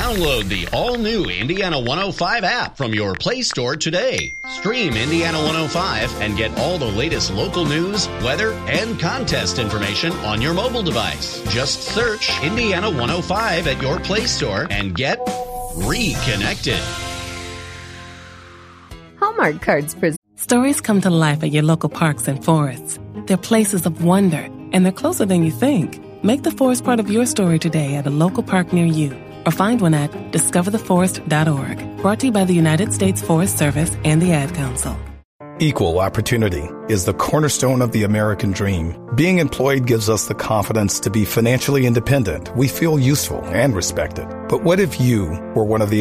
Download the all-new Indiana 105 app from your Play Store today. Stream Indiana 105 and get all the latest local news, weather, and contest information on your mobile device. Just search Indiana 105 at your Play Store and get reconnected. Hallmark Cards present. Stories come to life at your local parks and forests. They're places of wonder, and they're closer than you think. Make the forest part of your story today at a local park near you, or find one at discovertheforest.org. Brought to you by the United States Forest Service and the Ad Council. Equal opportunity is the cornerstone of the American dream. Being employed gives us the confidence to be financially independent. We feel useful and respected. But what if you were one of the